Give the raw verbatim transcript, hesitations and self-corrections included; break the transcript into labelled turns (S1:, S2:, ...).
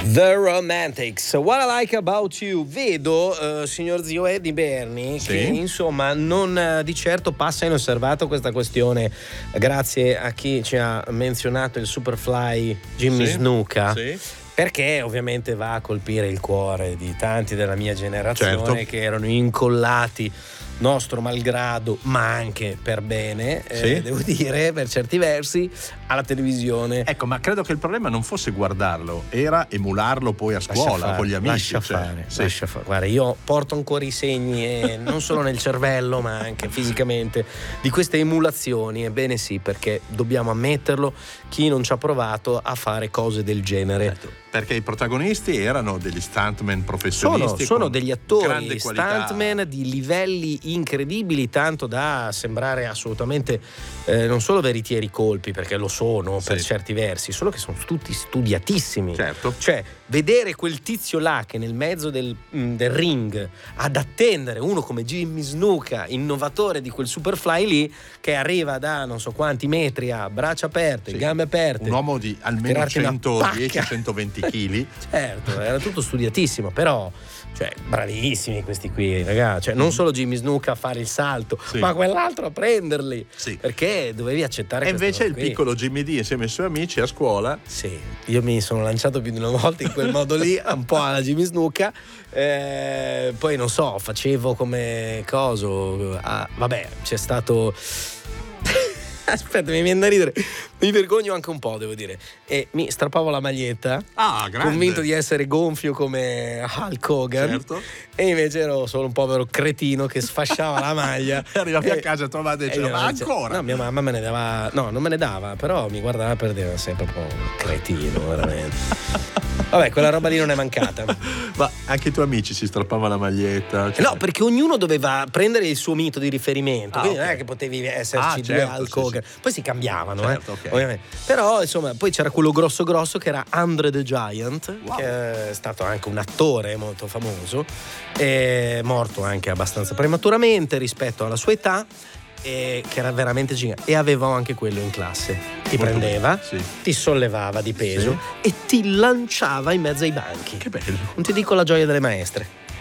S1: The Romantics, What I Like About You. Vedo, uh, signor zio Eddie Berni, sì, che insomma non uh, di certo passa inosservato questa questione, grazie a chi ci ha menzionato il Superfly Jimmy sì, Snuka. Sì. Perché ovviamente va a colpire il cuore di tanti della mia generazione, certo, che erano incollati, nostro malgrado, ma anche per bene, sì, eh, devo dire, per certi versi, alla televisione.
S2: Ecco, ma credo che il problema non fosse guardarlo, era emularlo poi a scuola
S1: fare,
S2: con gli amici.
S1: Lascia
S2: cioè,
S1: fare,
S2: sì.
S1: lascia fare. Guarda, io porto ancora i segni, eh, non solo nel cervello, ma anche fisicamente, di queste emulazioni. Ebbene sì, perché dobbiamo ammetterlo, chi non ci ha provato a fare cose del genere.
S2: Certo. Perché i protagonisti erano degli stuntman professionisti.
S1: Sono, sono degli attori, stuntman di livelli incredibili, tanto da sembrare assolutamente eh, non solo veritieri colpi, perché lo sono, sì, per certi versi, solo che sono tutti studiatissimi.
S2: Certo.
S1: Cioè, vedere quel tizio là che nel mezzo del, del ring ad attendere uno come Jimmy Snuka, innovatore di quel Superfly lì, che arriva da non so quanti metri a braccia aperte, sì, gambe aperte,
S2: un uomo di almeno centodieci centoventi chili.
S1: Certo, era tutto studiatissimo, però cioè bravissimi questi qui, ragazzi, cioè non solo Jimmy Snuka a fare il salto, sì, ma quell'altro a prenderli, sì, perché dovevi accettare.
S2: E invece il qui. piccolo Jimmy D insieme ai suoi amici a scuola.
S1: Sì, io mi sono lanciato più di una volta in quel modo lì, un po' alla Jimmy Snuka, eh, poi non so, facevo come coso, ah, vabbè, c'è stato aspetta, mi viene da ridere, mi vergogno anche un po', devo dire, e mi strappavo la maglietta,
S2: ah, grande,
S1: convinto di essere gonfio come Hulk Hogan,
S2: certo,
S1: e invece ero solo un povero cretino che sfasciava la maglia.
S2: Arrivavi a casa a tua madre e diceva, ma ancora?
S1: No, mia mamma me ne dava, no, non me ne dava, però mi guardava per dire, sei proprio un cretino, veramente. Vabbè, quella roba lì non è mancata.
S2: Ma anche i tuoi amici si strappavano la maglietta? Cioè...
S1: No, perché ognuno doveva prendere il suo mito di riferimento, ah, quindi okay, non è che potevi esserci
S2: ah,
S1: due
S2: certo,
S1: Hulk
S2: sì,
S1: Hogan.
S2: sì.
S1: Poi si cambiavano, certo,
S2: eh, okay,
S1: ovviamente. Però insomma, poi c'era quello grosso grosso che era Andre the Giant, wow, che è stato anche un attore molto famoso, è morto anche abbastanza prematuramente rispetto alla sua età, e che era veramente gigante, e avevo anche quello in classe, ti molto prendeva, sì, ti sollevava di peso, sì, e ti lanciava in mezzo ai banchi.
S2: Che bello.
S1: Non ti dico la gioia delle maestre.